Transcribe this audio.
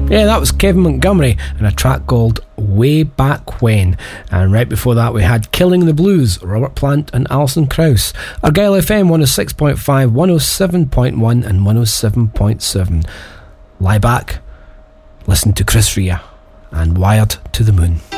Yeah, that was Kevin Montgomery and a track called Way Back When. And right before that we had Killing the Blues, Robert Plant and Alison Krauss. Argyle FM 106.5, 107.1 and 107.7. Lie back, listen to Chris Rea and Wired to the Moon.